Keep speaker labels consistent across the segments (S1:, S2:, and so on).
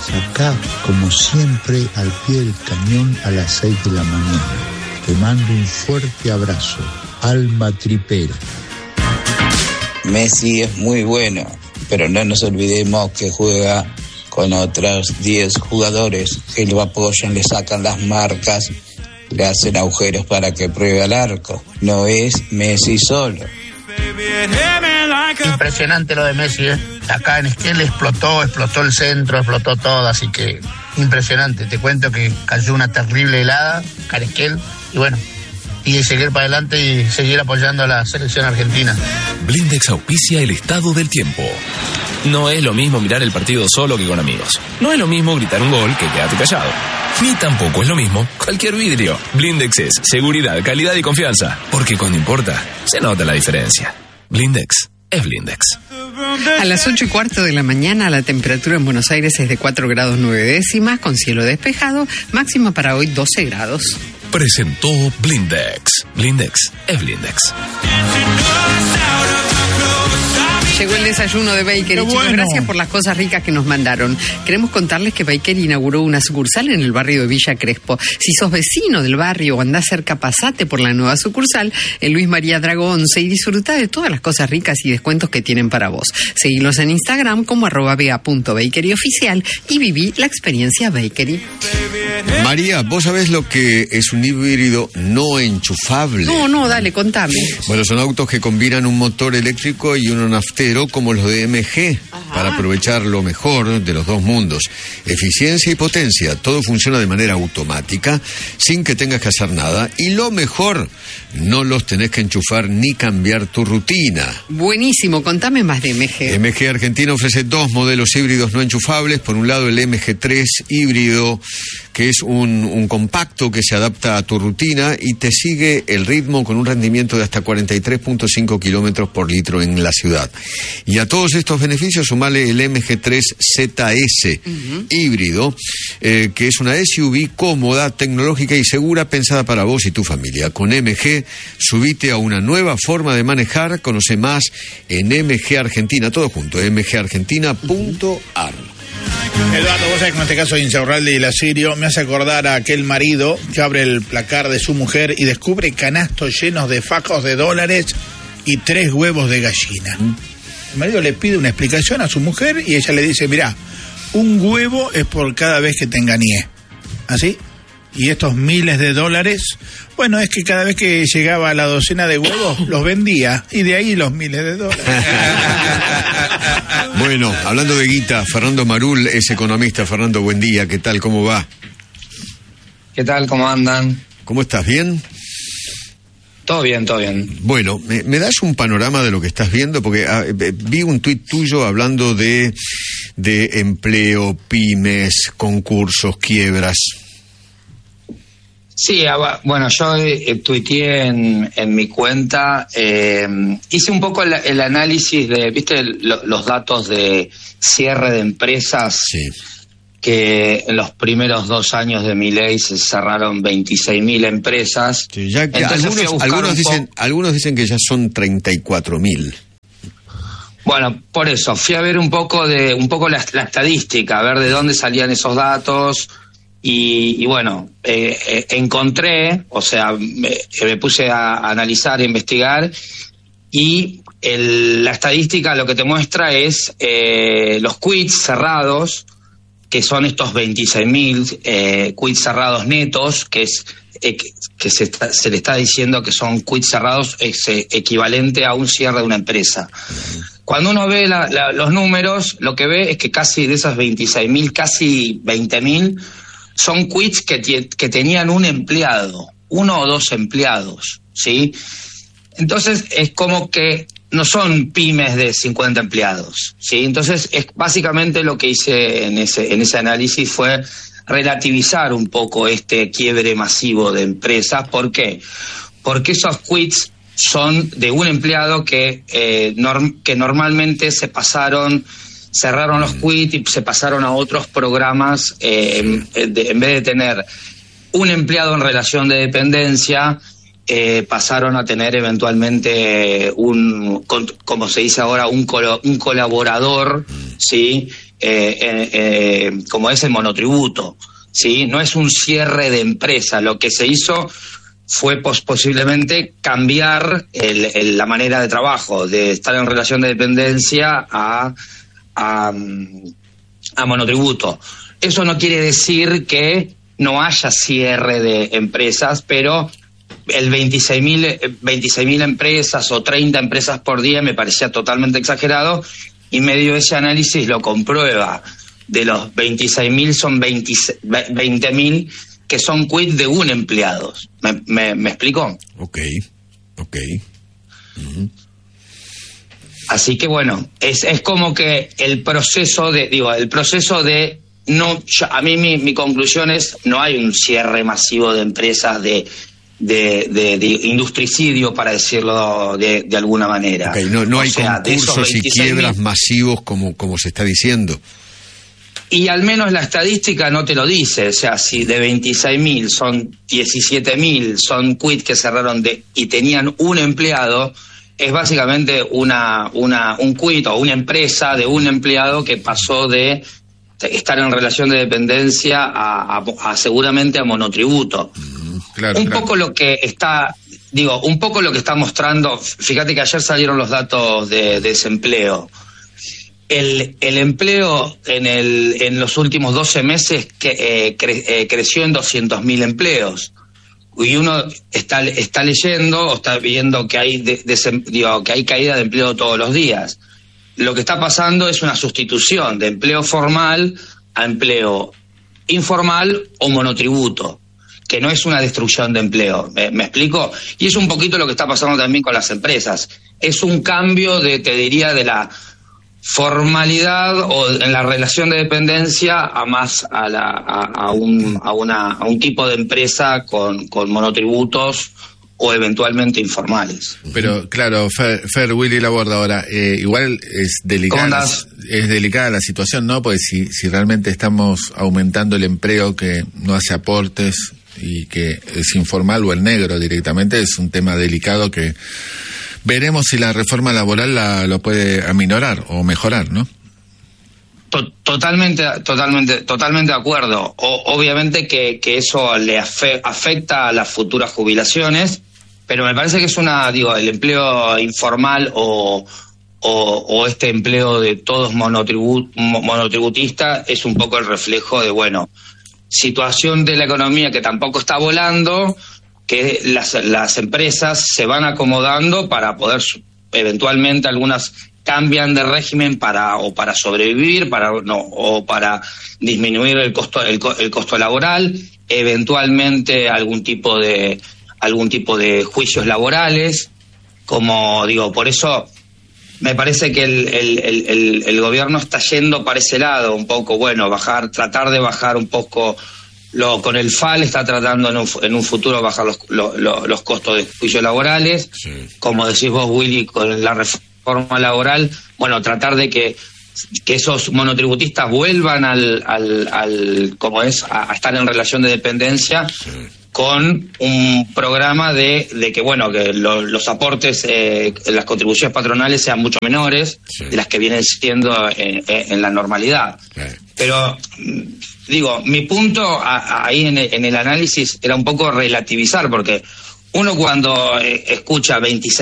S1: acá, como siempre, al pie del cañón a las 6 de la mañana. Te mando un fuerte abrazo. Alma Tripera.
S2: Messi es muy bueno, pero no nos olvidemos que juega con otros 10 jugadores que lo apoyan, le sacan las marcas, le hacen agujeros para que pruebe al arco. No es Messi solo.
S3: Impresionante lo de Messi, ¿eh? Acá en Esquel explotó el centro, explotó todo, así que impresionante. Te cuento que cayó una terrible helada acá en Esquel y bueno, y seguir para adelante y seguir apoyando a la selección argentina.
S4: Blindex auspicia el estado del tiempo. No es lo mismo mirar el partido solo que con amigos. No es lo mismo gritar un gol que quedarte callado. Ni tampoco es lo mismo cualquier vidrio. Blindex es seguridad, calidad y confianza. Porque cuando importa, se nota la diferencia. Blindex es Blindex.
S5: A las 8:15 de la mañana, la temperatura en Buenos Aires es de 4 grados 9 décimas, con cielo despejado, máxima para hoy 12 grados.
S4: Presentó Blindex. Blindex es Blindex.
S5: Llegó el desayuno de Bakery, chicos, bueno. Gracias por las cosas ricas que nos mandaron. Queremos contarles que Bakery inauguró una sucursal en el barrio de Villa Crespo. Si sos vecino del barrio o andás cerca, pasate por la nueva sucursal en Luis María Drago 11 y disfruta de todas las cosas ricas y descuentos que tienen para vos. Seguilos en Instagram como @ba.bakeryoficial y viví la experiencia Bakery.
S6: María, ¿vos sabés lo que es un híbrido no enchufable?
S5: No, dale, contame.
S6: Bueno, son autos que combinan un motor eléctrico y uno naftero como los de MG. Ajá. Para aprovechar lo mejor de los dos mundos. Eficiencia y potencia, todo funciona de manera automática, sin que tengas que hacer nada. Y lo mejor, no los tenés que enchufar ni cambiar tu rutina.
S5: Buenísimo, contame más de MG.
S6: MG Argentina ofrece 2 modelos híbridos no enchufables. Por un lado el MG3 híbrido, que es un compacto que se adapta a tu rutina y te sigue el ritmo con un rendimiento de hasta 43.5 kilómetros por litro en la ciudad. Y a todos estos beneficios sumale el MG3 ZS híbrido, que es una SUV cómoda, tecnológica y segura, pensada para vos y tu familia. Con MG, subite a una nueva forma de manejar. Conoce más en MG Argentina, todo junto, mgargentina.ar.
S7: Eduardo, vos sabés que en este caso de Insaurralde y el Asirio me hace acordar a aquel marido que abre el placar de su mujer y descubre canastos llenos de fajos de dólares y 3 huevos de gallina. El marido le pide una explicación a su mujer y ella le dice, mirá, un huevo es por cada vez que te engañé. ¿Así? Y estos miles de dólares, bueno, es que cada vez que llegaba a la docena de huevos, los vendía. Y de ahí los miles de dólares.
S6: Bueno, hablando de guita, Fernando Marul es economista. Fernando, buen día, ¿qué tal? ¿Cómo va?
S8: ¿Qué tal? ¿Cómo andan?
S6: ¿Cómo estás? ¿Bien?
S8: Todo bien, todo bien.
S6: Bueno, ¿me das un panorama de lo que estás viendo? Porque vi un tuit tuyo hablando de empleo, pymes, concursos, quiebras.
S8: Sí, bueno, yo tuiteé en mi cuenta, hice un poco el análisis de, viste, los datos de cierre de empresas, sí, que en los primeros 2 años de Milei se cerraron 26.000 empresas.
S6: Sí, ya que algunos dicen que ya son 34.000.
S8: Bueno, por eso, fui a ver un poco la estadística, a ver de dónde salían esos datos. Y bueno, encontré, o sea, me puse a analizar, a investigar, y la estadística lo que te muestra es los quits cerrados, que son estos 26.000 quits cerrados netos, que se le está diciendo que son quits cerrados, es equivalente a un cierre de una empresa. Cuando uno ve los números, lo que ve es que casi de esas 26.000, casi 20.000, son quits que tenían un empleado, 1 o 2 empleados, ¿sí? Entonces es como que no son pymes de 50 empleados, ¿sí? Entonces es básicamente lo que hice en ese análisis fue relativizar un poco este quiebre masivo de empresas. ¿Por qué? Porque esos quits son de un empleado que normalmente cerraron los quits y se pasaron a otros programas, en vez de tener un empleado en relación de dependencia, pasaron a tener eventualmente como se dice ahora, un colaborador, ¿sí? como es el monotributo, ¿sí? No es un cierre de empresa. Lo que se hizo fue posiblemente cambiar la manera de trabajo, de estar en relación de dependencia a monotributo. Eso no quiere decir que no haya cierre de empresas, pero el 26.000 empresas o 30 empresas por día me parecía totalmente exagerado, y medio ese análisis lo comprueba. De los 26.000 son 20.000 que son quit de un empleado. ¿Me explico?
S6: Ok.
S8: Uh-huh. Así que bueno, es como que el proceso de no, a mí mi conclusión es: no hay un cierre masivo de empresas de industricidio, para decirlo de alguna manera.
S6: Okay, no hay concursos y quiebras masivos como se está diciendo.
S8: Y al menos la estadística no te lo dice. O sea, si de 26.000 son 17.000 son quit que cerraron y tenían un empleado, es básicamente un quit o una empresa de un empleado que pasó de estar en relación de dependencia a seguramente a monotributo. Un poco lo que está mostrando. Fíjate que ayer salieron los datos de desempleo. El empleo en los últimos 12 meses creció en 200.000 empleos. Y uno está leyendo o está viendo que hay que hay caída de empleo todos los días. Lo que está pasando es una sustitución de empleo formal a empleo informal o monotributo, que no es una destrucción de empleo. ¿Me explico? Y es un poquito lo que está pasando también con las empresas. Es un cambio de la formalidad o en la relación de dependencia a un tipo de empresa con monotributos o eventualmente informales.
S9: Pero claro, Fer, Willy Laborda ahora, igual es delicada la situación, ¿no? Porque si realmente estamos aumentando el empleo que no hace aportes y que es informal o el negro directamente, es un tema delicado que veremos si la reforma laboral lo puede aminorar o mejorar, ¿no?
S8: Totalmente de acuerdo. Obviamente que eso le afecta a las futuras jubilaciones, pero me parece que es el empleo informal o este empleo de todos monotributista es un poco el reflejo de, situación de la economía que tampoco está volando, que las empresas se van acomodando para poder, eventualmente algunas cambian de régimen para sobrevivir, o para disminuir el costo laboral, eventualmente algún tipo de juicios laborales, por eso me parece que el gobierno está yendo para ese lado un poco, tratar de bajar un poco. Con el FAL está tratando en un futuro bajar los costos de juicios laborales. Sí. Como decís vos, Willy, con la reforma laboral, tratar de que esos monotributistas vuelvan a estar en relación de dependencia. Sí. Con un programa de que los aportes, las contribuciones patronales sean mucho menores. Sí. De las que vienen siendo en la normalidad. Sí. Pero mi punto ahí en el análisis era un poco relativizar, porque uno cuando escucha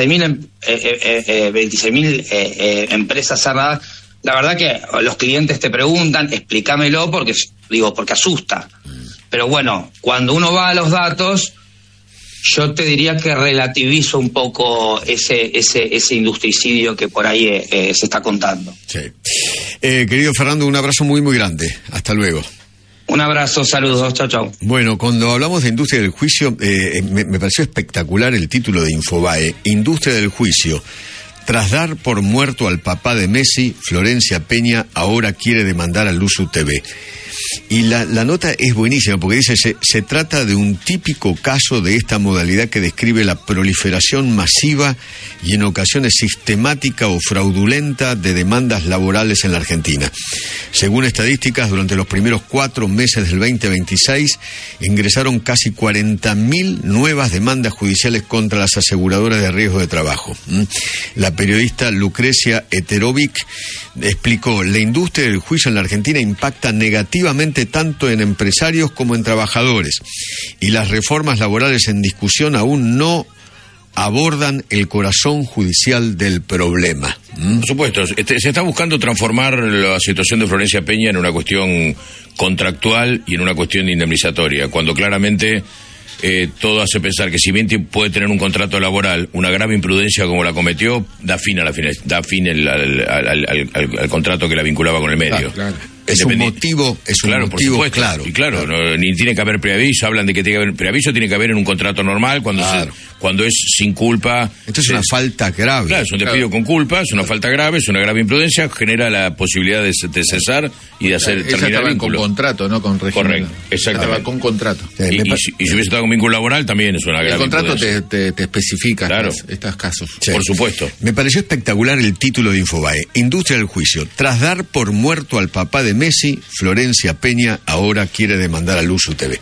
S8: 26.000 empresas cerradas, la verdad que los clientes te preguntan, explícamelo, porque asusta. Pero cuando uno va a los datos, yo te diría que relativizo un poco ese industricidio que por ahí se está contando. Sí.
S6: Querido Fernando, un abrazo muy, muy grande. Hasta luego.
S8: Un abrazo, saludos, chao.
S6: Bueno, cuando hablamos de industria del juicio, me pareció espectacular el título de Infobae, Industria del juicio. Tras dar por muerto al papá de Messi, Florencia Peña ahora quiere demandar a Luzu TV. Y la nota es buenísima porque dice, se trata de un típico caso de esta modalidad que describe la proliferación masiva y en ocasiones sistemática o fraudulenta de demandas laborales en la Argentina. Según estadísticas, durante los primeros 4 meses del 2026 ingresaron casi 40.000 nuevas demandas judiciales contra las aseguradoras de riesgo de trabajo. La periodista Lucrecia Eterovic explicó, la industria del juicio en la Argentina impacta negativamente tanto en empresarios como en trabajadores, y las reformas laborales en discusión aún no abordan el corazón judicial del problema.
S10: Por supuesto, se está buscando transformar la situación de Florencia Peña en una cuestión contractual y en una cuestión indemnizatoria, cuando claramente todo hace pensar que si bien puede tener un contrato laboral, una grave imprudencia como la cometió, da fin al contrato que la vinculaba con el medio.
S6: Claro. Es un motivo,
S10: por supuesto, claro. Y claro. No, ni tiene que haber preaviso, hablan de que tiene que haber preaviso, tiene que haber en un contrato normal cuando es sin culpa.
S6: Esto es una falta grave.
S10: Claro, es un despido con culpa, es una falta grave, es una grave imprudencia, genera la posibilidad de cesar y de hacer terminar el vínculo.
S9: Con contrato, no con régimen.
S10: Correcto, exactamente.
S9: Estaba con contrato.
S10: Y si hubiese estado con vínculo laboral también es una grave
S9: imprudencia. El contrato te especifica
S10: estos
S9: casos.
S10: Sí. Por supuesto.
S6: Me pareció espectacular el título de Infobae, Industria del Juicio. Tras dar por muerto al papá de Messi, Florencia Peña ahora quiere demandar a Luzu TV.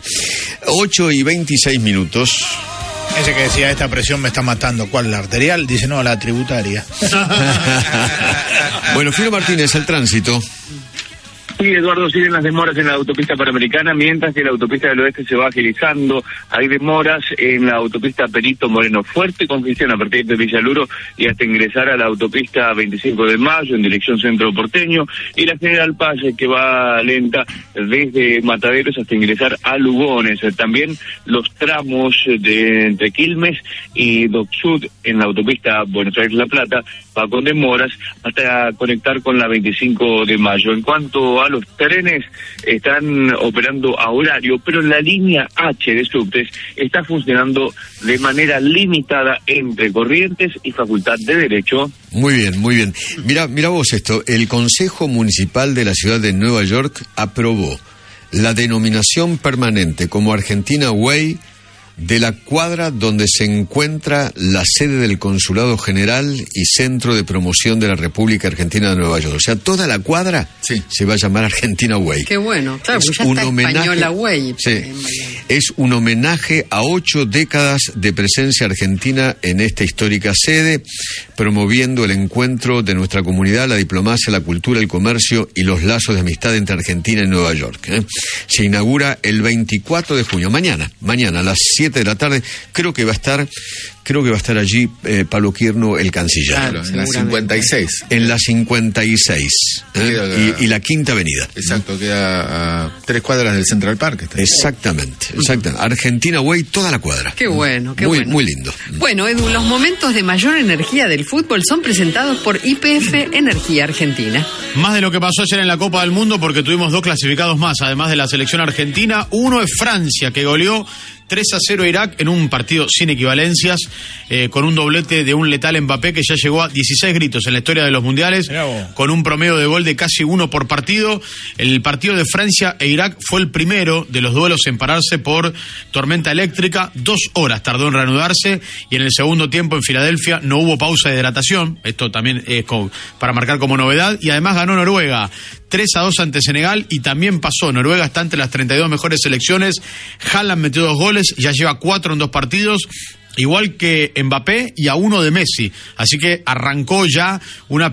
S6: 8:26.
S7: Ese que decía, esta presión me está matando. ¿Cuál? ¿La arterial? Dice, no, la tributaria.
S6: Bueno, Filo Martínez, el tránsito.
S11: Sí, Eduardo, siguen las demoras en la autopista Panamericana, mientras que la autopista del Oeste se va agilizando. Hay demoras en la autopista Perito Moreno. Fuerte congestión a partir de Villaluro y hasta ingresar a la autopista 25 de Mayo en dirección centro porteño. Y la General Paz, que va lenta desde Mataderos hasta ingresar a Lugones. También los tramos entre Quilmes y Dock Sud en la autopista Buenos Aires-La Plata va con demoras hasta conectar con la 25 de Mayo. En cuanto a los trenes, están operando a horario, pero la línea H de subtes está funcionando de manera limitada entre Corrientes y Facultad de Derecho.
S6: Muy bien, muy bien. Mira vos esto, el Consejo Municipal de la Ciudad de Nueva York aprobó la denominación permanente como Argentina Way de la cuadra donde se encuentra la sede del Consulado General y Centro de Promoción de la República Argentina de Nueva York. O sea, toda la cuadra se va a llamar Argentina Way.
S5: Qué bueno, claro, porque ya está Española Way.
S6: Sí, es un homenaje a 8 décadas de presencia argentina en esta histórica sede, promoviendo el encuentro de nuestra comunidad, la diplomacia, la cultura, el comercio y los lazos de amistad entre Argentina y Nueva York. Se inaugura el 24 de junio, mañana a las 7 de la tarde. Creo que va a estar allí Pablo Quirno, el canciller.
S9: Claro, en la 56.
S6: En la 56. Y la Quinta Avenida.
S9: Exacto, queda a 3 cuadras del Central Park.
S6: Exactamente. Argentina Way, toda la cuadra.
S5: Qué bueno,
S6: Muy lindo.
S5: Bueno, Edu, los momentos de mayor energía del fútbol son presentados por YPF Energía Argentina.
S12: Más de lo que pasó ayer en la Copa del Mundo, porque tuvimos 2 clasificados más, además de la selección argentina. Uno es Francia, que goleó 3-0 a Irak en un partido sin equivalencias, con un doblete de un letal Mbappé que ya llegó a 16 gritos en la historia de los mundiales, con un promedio de gol de casi 1 por partido. El partido de Francia e Irak fue el primero de los duelos en pararse por tormenta eléctrica. 2 horas tardó en reanudarse, y en el segundo tiempo en Filadelfia no hubo pausa de hidratación. Esto también es para marcar como novedad, y además ganó Noruega 3-2 ante Senegal, y también pasó. Noruega está entre las 32 mejores selecciones. Haaland metió 2 goles, ya lleva 4 en 2 partidos, igual que Mbappé, y a 1 de Messi. Así que arrancó ya una